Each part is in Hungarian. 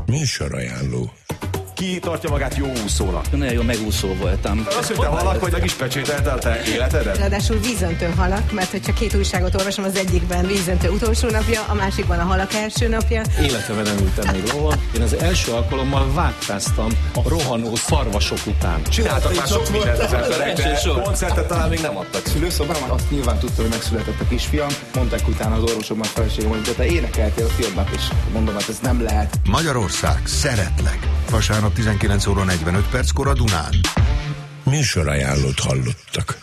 Műsorajánló. Ki tartja magát jó úszónak? Nagyon jó megúszó voltam. Azt mondtam, halak, hogy megpecsételte a te életedet? Ráadásul vízöntő halak, mert hogyha két újságot olvasom, az egyikben vízöntő utolsó napja, a másikban a halak első napja. Életemben nem ültem még lovon. Én az első alkalommal vágtáztam a rohanó szarvasok után. Csináltak már sok mindent az emberek, de koncertet talán még nem adtak. Szülőszobában azt nyilván tudta, hogy megszületett a kisfiam. Mondták utána az orvosok, már feleségem, hogy de te énekeltél a filmben, és mondom, hát ez nem lehet. Magyarország, szeretlek. Vasárnap 19 óra 45 perckor a Dunán. Műsorajánlót hallottak.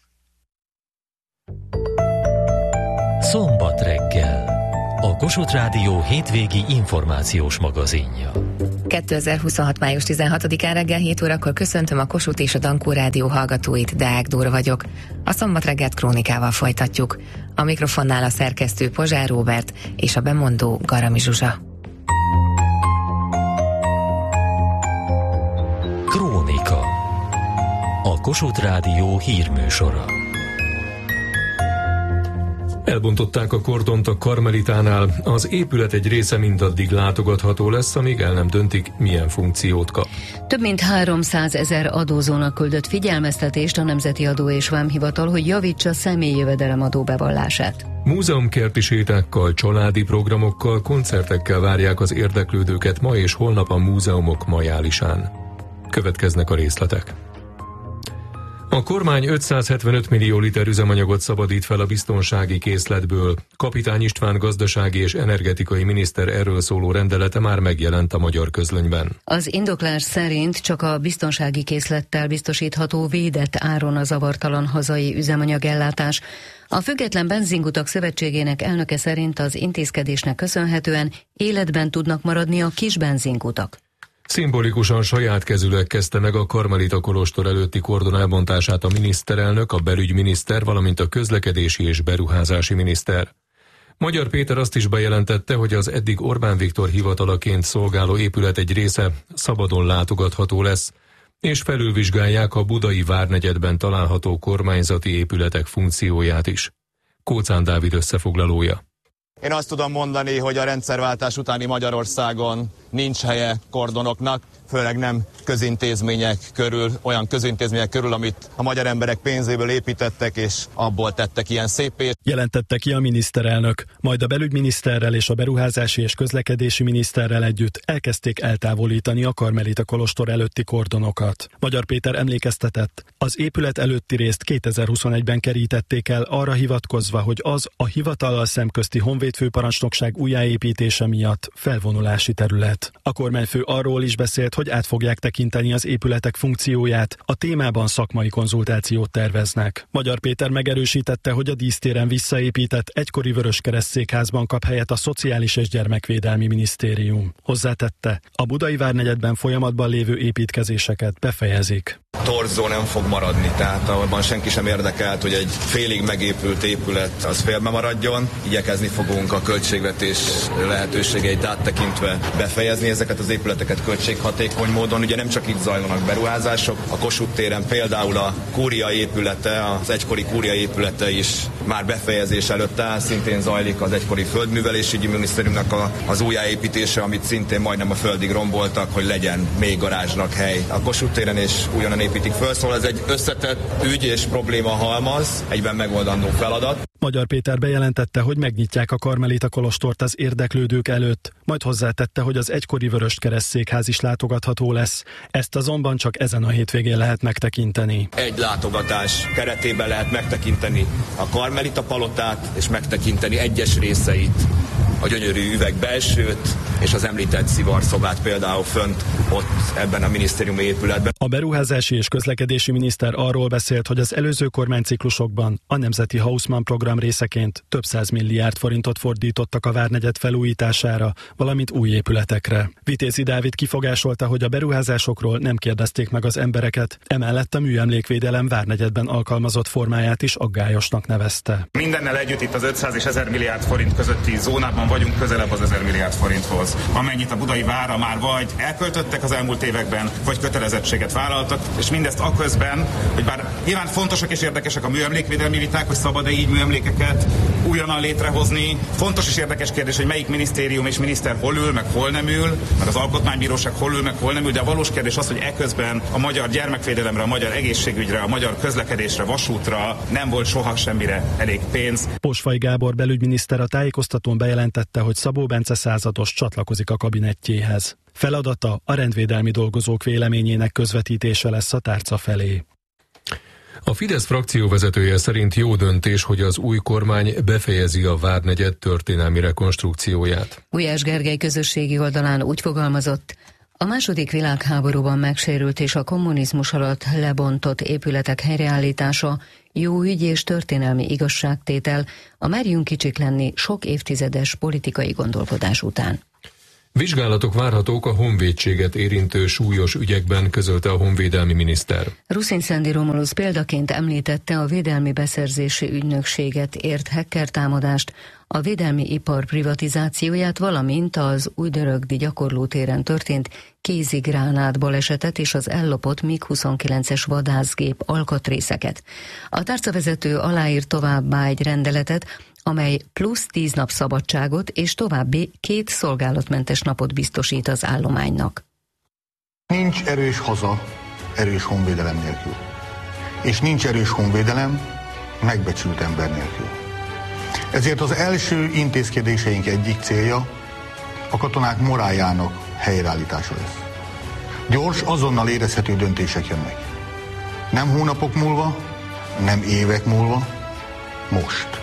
Szombat reggel. A Kossuth Rádió hétvégi információs magazinja. 2026. május 16-án reggel 7 órakor köszöntöm a Kossuth és a Dankó Rádió hallgatóit, Deák Dóra vagyok. A szombat reggelt krónikával folytatjuk. A mikrofonnál a szerkesztő Pozsár Róbert és a bemondó Garami Zsuzsa. Krónika. A Kossuth Rádió hírműsora. Elbontották a kordont a Karmelitánál, az épület egy része mindaddig látogatható lesz, amíg el nem döntik, milyen funkciót kap. Több mint 300 000 adózónak küldött figyelmeztetést a Nemzeti Adó és Vámhivatal, hogy javítsa személyi jövedelemadó bevallását. Múzeumkerti sétákkal, családi programokkal, koncertekkel várják az érdeklődőket ma és holnap a múzeumok majálisán. Következnek a részletek. A kormány 575 millió liter üzemanyagot szabadít fel a biztonsági készletből. Kapitány István gazdasági és energetikai miniszter erről szóló rendelete már megjelent a Magyar Közlönyben. Az indoklás szerint csak a biztonsági készlettel biztosítható védett áron a zavartalan hazai üzemanyagellátás. A Független Benzinkutak Szövetségének elnöke szerint az intézkedésnek köszönhetően életben tudnak maradni a kis benzinkutak. Szimbolikusan saját kezűleg kezdte meg a Karmelita kolostor előtti kordon elbontását a miniszterelnök, a belügyminiszter, valamint a közlekedési és beruházási miniszter. Magyar Péter azt is bejelentette, hogy az eddig Orbán Viktor hivatalaként szolgáló épület egy része szabadon látogatható lesz, és felülvizsgálják a budai várnegyedben található kormányzati épületek funkcióját is. Kóczán Dávid összefoglalója. Én azt tudom mondani, hogy a rendszerváltás utáni Magyarországon nincs helye kordonoknak, főleg nem közintézmények körül, olyan közintézmények körül, amit a magyar emberek pénzéből építettek, és abból tettek ilyen szépé. Jelentette ki a miniszterelnök, majd a belügyminiszterrel és a beruházási és közlekedési miniszterrel együtt elkezdték eltávolítani a Karmelita kolostor előtti kordonokat. Magyar Péter emlékeztetett, az épület előtti részt 2021-ben kerítették el arra hivatkozva, hogy az a hivatallal szemközti honvédfőparancsnokság újjáépítése miatt felvonulási terület. A kormányfő arról is beszélt, hogy át fogják tekinteni az épületek funkcióját, a témában szakmai konzultációt terveznek. Magyar Péter megerősítette, hogy a dísztéren visszaépített egykori Vöröskereszt székházban kap helyet a Szociális és Gyermekvédelmi Minisztérium. Hozzátette, a budai várnegyedben folyamatban lévő építkezéseket befejezik. Torzó nem fog maradni, tehát abban senki sem érdekelt, hogy egy félig megépült épület az félbe maradjon. Igyekezni fogunk a költségvetés lehetőségeit áttekintve befejezni ezeket az épületeket költséghatékony módon. Ugye nem csak itt zajlanak beruházások, a Kossuth téren például a kúria épülete, az egykori kúria épülete is már befejezés előtt áll, szintén zajlik az egykori földművelésügyi minisztériumnak az újjáépítése, amit szintén majdnem a földig romboltak, hogy legyen még garázsnak hely. A Kossuth téren és újonnan építik föl, szóval ez egy összetett ügy és probléma halmaz, egyben megoldandó feladat. Magyar Péter bejelentette, hogy megnyitják a Karmelita kolostort az érdeklődők előtt, majd hozzátette, hogy az egykori Vöröskereszt székház is látogatható lesz. Ezt azonban csak ezen a hétvégén lehet megtekinteni. Egy látogatás keretében lehet megtekinteni a Karmelita palotát, és megtekinteni egyes részeit, a gyönyörű üveg belsőt, és az említett szivarszobát például fönt ott ebben a minisztériumi épületben. A beruházási és közlekedési miniszter arról beszélt, hogy az előző kormányciklusokban a Nemzeti Haussmann program részeként több 100 milliárd forintot fordítottak a várnegyed felújítására, valamint új épületekre. Vitézi Dávid kifogásolta, hogy a beruházásokról nem kérdezték meg az embereket, emellett a műemlékvédelem várnegyedben alkalmazott formáját is aggályosnak nevezte. Mindennel együtt itt az 500 és 1000 milliárd forint közötti zónában vagyunk, közelebb az 1000 milliárd forinthoz. Amennyit a budai várra már vagy elköltöttek az elmúlt években, vagy kötelezettséget vállaltak, és mindezt aközben, hogy bár nyilván fontosak és érdekesek a műemlékvédelmi viták, hogy szabad-e így műemlékeket újonnan létrehozni. Fontos és érdekes kérdés, hogy melyik minisztérium és miniszter hol ül, meg hol nem ül, meg az alkotmánybíróság hol ül, meg hol nem ül, de a valós kérdés az, hogy eközben a magyar gyermekvédelemre, a magyar egészségügyre, a magyar közlekedésre, vasútra nem volt soha semmire elég pénz. Posfai Gábor belügyminiszter a tájékoztatón bejelentette, hogy Szabó Bence százados csatlakozik a kabinettjéhez. Feladata a rendvédelmi dolgozók véleményének közvetítése lesz a tárca felé. A Fidesz frakcióvezetője szerint jó döntés, hogy az új kormány befejezi a Várnegyed történelmi rekonstrukcióját. Gulyás Gergely közösségi oldalán úgy fogalmazott: a második világháborúban megsérült és a kommunizmus alatt lebontott épületek helyreállítása jó ügy és történelmi igazságtétel a merjünk kicsik lenni sok évtizedes politikai gondolkodás után. Vizsgálatok várhatók a honvédséget érintő súlyos ügyekben, közölte a honvédelmi miniszter. Ruszin Szendi Romulusz példaként említette a védelmi beszerzési ügynökséget ért hacker támadást, a védelmi ipar privatizációját, valamint az Újdörögdi gyakorlótéren történt kézigránát balesetet és az ellopott MiG-29-es vadászgép alkatrészeket. A tárcavezető aláírt továbbá egy rendeletet, amely plusz 10 nap szabadságot és további 2 szolgálatmentes napot biztosít az állománynak. Nincs erős haza erős honvédelem nélkül. És nincs erős honvédelem megbecsült ember nélkül. Ezért az első intézkedéseink egyik célja a katonák moráljának helyreállítása lesz. Gyors, azonnal érezhető döntések jönnek. Nem hónapok múlva, nem évek múlva, most.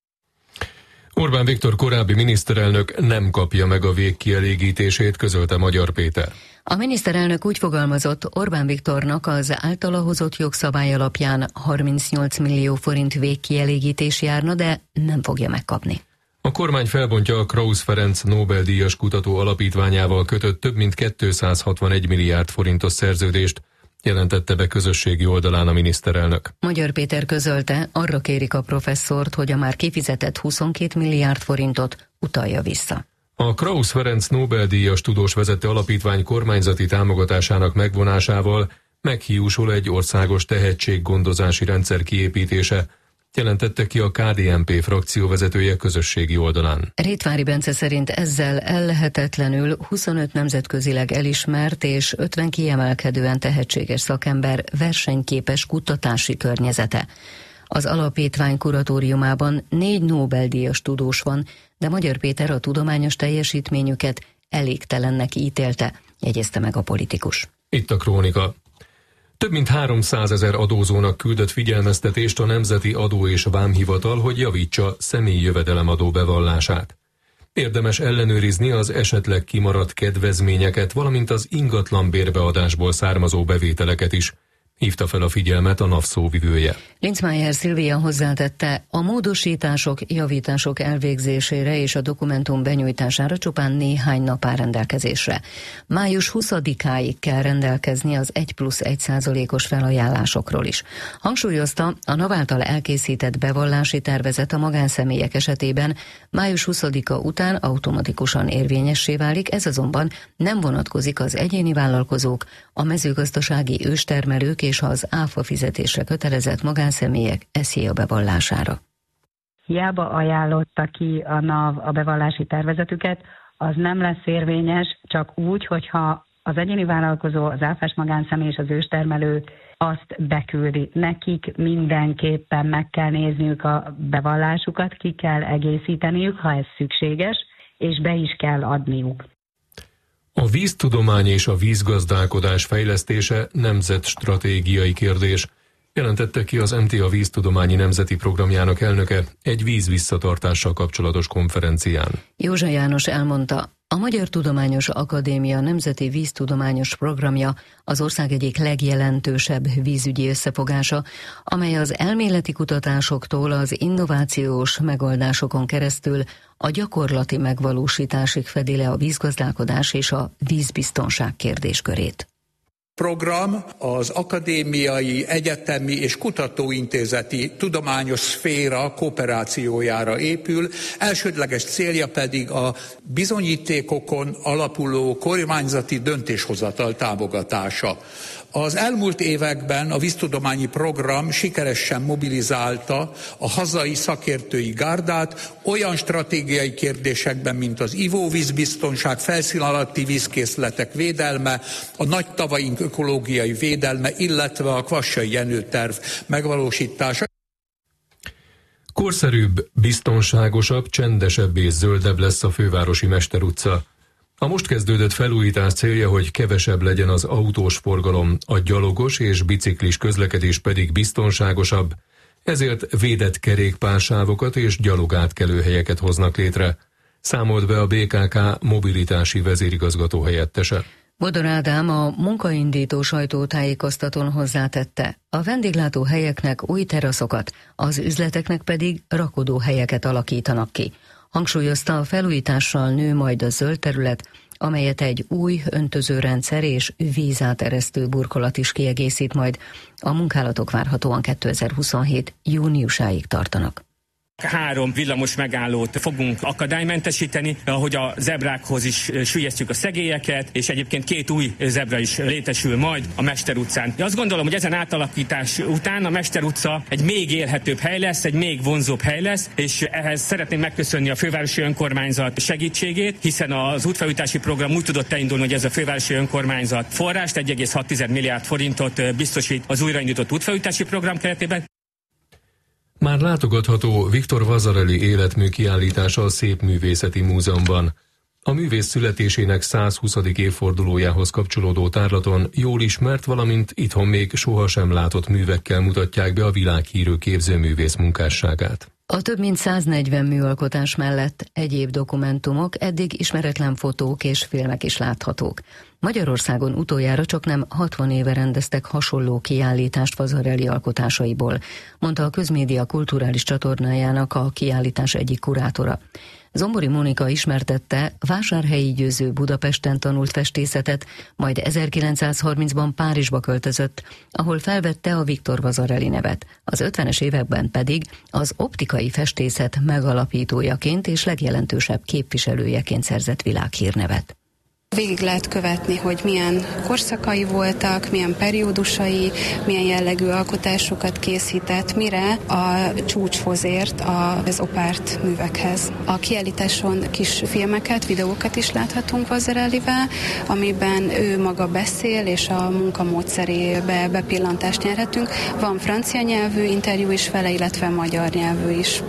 Orbán Viktor korábbi miniszterelnök nem kapja meg a végkielégítését, közölte Magyar Péter. A miniszterelnök úgy fogalmazott, Orbán Viktornak az általa hozott jogszabály alapján 38 millió forint végkielégítés járna, de nem fogja megkapni. A kormány felbontja a Krausz Ferenc Nobel-díjas kutató alapítványával kötött több mint 261 milliárd forintos szerződést, jelentette be közösségi oldalán a miniszterelnök. Magyar Péter közölte, arra kérik a professzort, hogy a már kifizetett 22 milliárd forintot utalja vissza. A Krausz Ferenc Nobel-díjas tudós vezette alapítvány kormányzati támogatásának megvonásával meghiúsul egy országos tehetséggondozási rendszer kiépítése, jelentette ki a KDNP frakcióvezetője közösségi oldalán. Rétvári Bence szerint ezzel ellehetetlenül 25 nemzetközileg elismert és 50 kiemelkedően tehetséges szakember versenyképes kutatási környezete. Az alapítvány kuratóriumában 4 Nobel-díjas tudós van, de Magyar Péter a tudományos teljesítményüket elégtelennek ítélte, jegyezte meg a politikus. Itt a krónika. Több mint 300 000 adózónak küldött figyelmeztetést a Nemzeti Adó és Vámhivatal, hogy javítsa személyi jövedelemadó bevallását. Érdemes ellenőrizni az esetleg kimaradt kedvezményeket, valamint az ingatlan bérbeadásból származó bevételeket is, hívta fel a figyelmet a NAV szóvivője. Linzmeier Szilvia hozzátette, a módosítások, javítások elvégzésére és a dokumentum benyújtására csupán néhány nap áll rendelkezésre. Május 20-áig kell rendelkezni az 1+1%-os felajánlásokról is. Hangsúlyozta, a NAV által elkészített bevallási tervezet a magánszemélyek esetében május 20-a után automatikusan érvényessé válik, ez azonban nem vonatkozik az egyéni vállalkozók, a mezőgazdasági őstermelők és az áfa fizetésre kötelezett magánszemélyek SZIA bevallására. Hiába ajánlotta ki a NAV a bevallási tervezetüket, az nem lesz érvényes, csak úgy, hogyha az egyéni vállalkozó, az áfás magánszemély és az őstermelő azt beküldi. Nekik mindenképpen meg kell nézniük a bevallásukat, ki kell egészíteniük, ha ez szükséges, és be is kell adniuk. A víztudomány és a vízgazdálkodás fejlesztése nemzetstratégiai kérdés, jelentette ki az MTA víztudományi nemzeti programjának elnöke egy vízvisszatartással kapcsolatos konferencián. Józsa János elmondta, a Magyar Tudományos Akadémia Nemzeti Víztudományos Programja az ország egyik legjelentősebb vízügyi összefogása, amely az elméleti kutatásoktól az innovációs megoldásokon keresztül a gyakorlati megvalósításig fedi le a vízgazdálkodás és a vízbiztonság kérdéskörét. program az akadémiai, egyetemi és kutatóintézeti tudományos szféra kooperációjára épül, elsődleges célja pedig a bizonyítékokon alapuló kormányzati döntéshozatal támogatása. Az elmúlt években a víztudományi program sikeresen mobilizálta a hazai szakértői gárdát olyan stratégiai kérdésekben, mint az ivóvízbiztonság, felszín alatti vízkészletek védelme, a nagy tavaink ökológiai védelme, illetve a Kvassai Jenő terv megvalósítása. Korszerűbb, biztonságosabb, csendesebb és zöldebb lesz a fővárosi Mester utca. A most kezdődött felújítás célja, hogy kevesebb legyen az autós forgalom, a gyalogos és biciklis közlekedés pedig biztonságosabb, ezért védett kerékpársávokat és gyalogátkelőhelyeket hoznak létre, számolt be a BKK mobilitási vezérigazgató helyettese. Bodor Ádám a munkaindító sajtótájékoztatón hozzátette, a vendéglátóhelyeknek új teraszokat, az üzleteknek pedig rakodóhelyeket alakítanak ki. Hangsúlyozta, a felújítással nő majd a zöld terület, amelyet egy új öntözőrendszer és vízáteresztő burkolat is kiegészít majd. A munkálatok várhatóan 2027. júniusáig tartanak. 3 villamos megállót fogunk akadálymentesíteni, ahogy a zebrákhoz is süllyesztjük a szegélyeket, és egyébként 2 új zebra is létesül majd a Mester utcán. Azt gondolom, hogy ezen átalakítás után a Mester utca egy még élhetőbb hely lesz, egy még vonzóbb hely lesz, és ehhez szeretném megköszönni a fővárosi önkormányzat segítségét, hiszen az útfelújítási program úgy tudott elindulni, hogy ez a fővárosi önkormányzat forrást, 1,6 milliárd forintot biztosít az újraindított útfelújítási program keretében. Már látogatható Viktor Vasarely életmű kiállítása a Szépművészeti Múzeumban. A művész születésének 120. évfordulójához kapcsolódó tárlaton jól ismert, valamint itthon még sohasem látott művekkel mutatják be a világhírű képzőművész munkásságát. A több mint 140 műalkotás mellett egyéb dokumentumok, eddig ismeretlen fotók és filmek is láthatók. Magyarországon utoljára csaknem 60 éve rendeztek hasonló kiállítást Vasarely alkotásaiból, mondta a Közmédia kulturális csatornájának a kiállítás egyik kurátora. Zombori Mónika ismertette, Vásárhelyi Győző Budapesten tanult festészetet, majd 1930-ban Párizsba költözött, ahol felvette a Viktor Vasarely nevet. Az 50-es években pedig az optikai festészet megalapítójaként és legjelentősebb képviselőjeként szerzett világhírnevet. Végig lehet követni, hogy milyen korszakai voltak, milyen periódusai, milyen jellegű alkotásokat készített, mire a csúcshoz ért az opárt művekhez. A kiállításon kis filmeket, videókat is láthatunk Vasarelyvel, amiben ő maga beszél, és a munkamódszerébe bepillantást nyerhetünk. Van francia nyelvű interjú is vele, illetve magyar nyelvű is.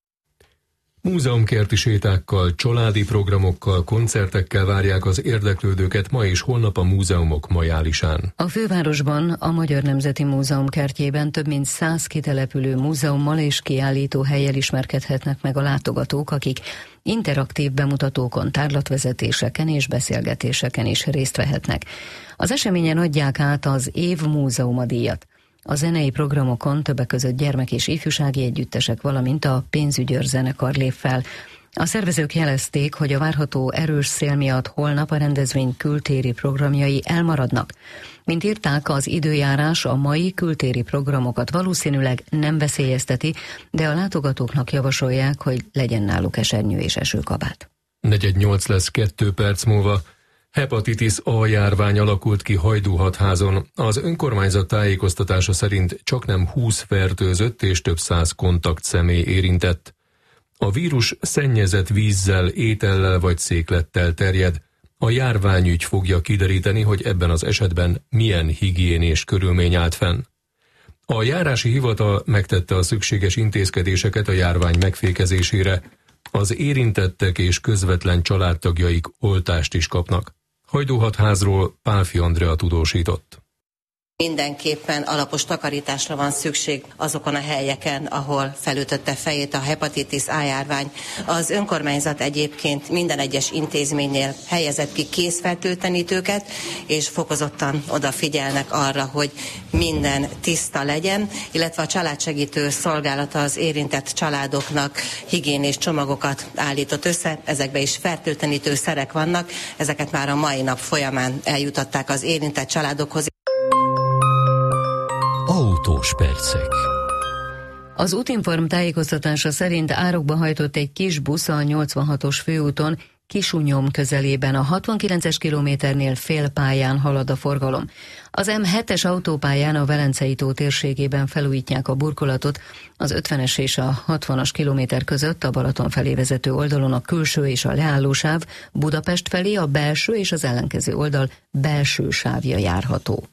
Múzeumkerti sétákkal, családi programokkal, koncertekkel várják az érdeklődőket ma és holnap a múzeumok majálisán. A fővárosban, a Magyar Nemzeti Múzeum kertjében több mint 100 kitelepülő múzeummal és kiállítóhellyel ismerkedhetnek meg a látogatók, akik interaktív bemutatókon, tárlatvezetéseken és beszélgetéseken is részt vehetnek. Az eseményen adják át az Év Múzeuma díjat. A zenei programokon többek között gyermek- és ifjúsági együttesek, valamint a Pénzügyőr zenekar lép fel. A szervezők jelezték, hogy a várható erős szél miatt holnap a rendezvény kültéri programjai elmaradnak. Mint írták, az időjárás a mai kültéri programokat valószínűleg nem veszélyezteti, de a látogatóknak javasolják, hogy legyen náluk esernyő és esőkabát. 4:08 lesz 2 perc múlva. Hepatitis A járvány alakult ki Hajdúhatházon. Az önkormányzat tájékoztatása szerint csaknem 20 fertőzött és több 100 kontaktszemély érintett. A vírus szennyezett vízzel, étellel vagy széklettel terjed. A járványügy fogja kideríteni, hogy ebben az esetben milyen higiénés körülmény állt fenn. A járási hivatal megtette a szükséges intézkedéseket a járvány megfékezésére. Az érintettek és közvetlen családtagjaik oltást is kapnak. Hajdúhatházról Pálfi Andrea tudósított. Mindenképpen alapos takarításra van szükség azokon a helyeken, ahol felütötte fejét a hepatitis A járvány. Az önkormányzat egyébként minden egyes intézménynél helyezett ki készfertőtlenítőket, és fokozottan odafigyelnek arra, hogy minden tiszta legyen, illetve a családsegítő szolgálata az érintett családoknak higiénés csomagokat állított össze. Ezekben is fertőtlenítő szerek vannak, ezeket már a mai nap folyamán eljutották az érintett családokhoz. Rádiós percek. Az Útinform tájékoztatása szerint árokba hajtott egy kis busz a 86-os főúton, Kisunyom közelében, a 69-es kilométernél félpályán halad a forgalom. Az M7-es autópályán a Velencei tó térségében felújítják a burkolatot, az 50-es és a 60-as kilométer között a Balaton felé vezető oldalon a külső és a leállósáv, Budapest felé a belső és az ellenkező oldal belső sávja járható.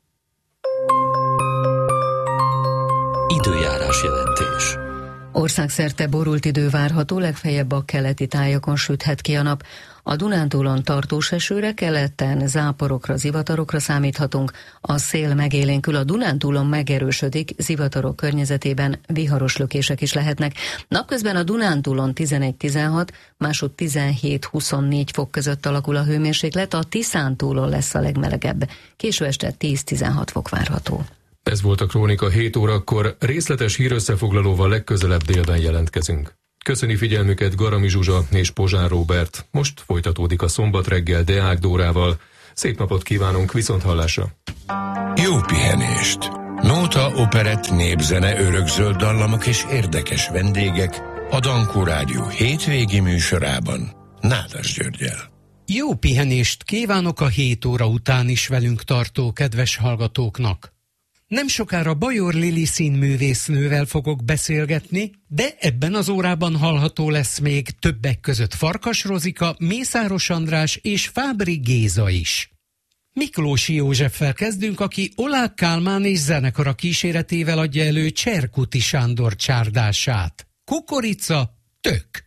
Időjárás jelentés. Országszerte borult idő várható, legfeljebb a keleti tájakon süthet ki a nap. A Dunántúlon tartós esőre, keleten záporokra, zivatarokra számíthatunk. A szél megélénkül, a Dunántúlon megerősödik, zivatarok környezetében viharos lökések is lehetnek. Napközben a Dunántúlon 11-16, másod 17-24 fok között alakul a hőmérséklet, a Tiszántúlon lesz a legmelegebb. Késő este 10-16 fok várható. Ez volt a Krónika 7 órakor, részletes hírösszefoglalóval legközelebb délben jelentkezünk. Köszöni figyelmüket Garami Zsuzsa és Pozsár Róbert. Most folytatódik a Szombat reggel Deák Dórával. Szép napot kívánunk, viszonthallásra! Jó pihenést! Nóta, operett, népzene, örökzöld dallamok és érdekes vendégek a Dankó Rádió hétvégi műsorában Nádas Györggyel. Jó pihenést kívánok a 7 óra után is velünk tartó kedves hallgatóknak! Nem sokára Bajor Lili színművésznővel fogok beszélgetni, de ebben az órában hallható lesz még többek között Farkas Rozika, Mészáros András és Fábri Géza is. Miklósi Józseffel kezdünk, aki Oláh Kálmán és zenekara kíséretével adja elő Cserkuti Sándor csárdását. Kukorica, tök.